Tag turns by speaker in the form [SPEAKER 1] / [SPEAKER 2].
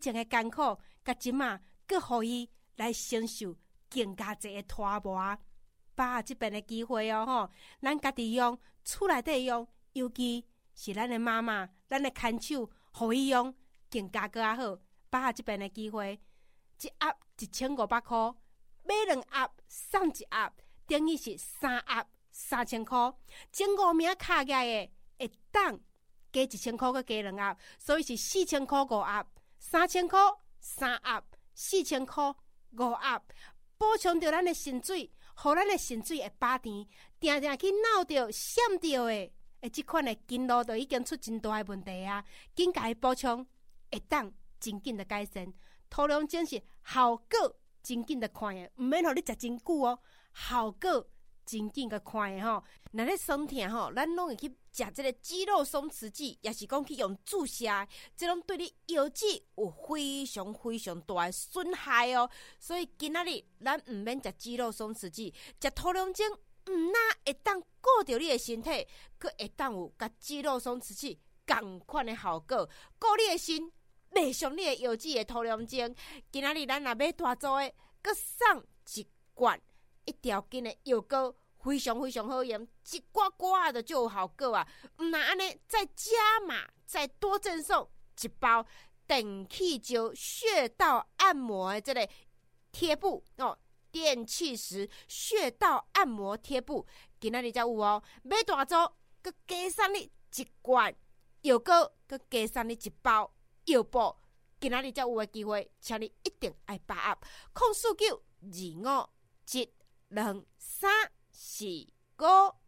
[SPEAKER 1] 前的艰苦，甲即马阁互伊来承受更加侪的拖磨。把握即边的机会哦吼，咱家己用厝内底用，尤其是咱的妈妈、咱的看守，互伊用更加搁较好。把握即边的机会，一盒1500块，买2盒送1盒，等于是3盒3000块。前5名卡起来的会当加1000块，搁加2盒，所以是4000块5盒，3000块3盒，4000块5盒，补充着咱的薪水，互咱的薪水会饱甜，定定去闹着闪着的，即款的经路就已经出真大的问题啊！紧甲伊补充，会当真紧的改善。土壤种是效果真紧的看的，毋免互你食真久哦，效果真紧个看的吼。若咧酸痛吼，咱拢会去食这个肌肉松弛剂，也是讲去用注射，这拢对你腰脊有非常非常大的损害哦。所以今仔日咱毋免食肌肉松弛剂，食土壤种毋那会当顾着你的身体，佮会当有甲肌肉松弛剂同款的效果，顾你的心。袂伤你的腰脊的土壤精，今仔日咱若买大组的，佮送1罐1条斤的药膏，非常非常好用，一罐罐的就有效果啊！毋那安尼再加码，再多赠送1包电气灸穴道按摩的这个贴布哦，电气石穴道按摩贴布，今仔日才有哦。买大组，佮加送你1罐药膏，佮加送你1包。药布，今仔日才有的机会，请你一定爱把握。04925722345。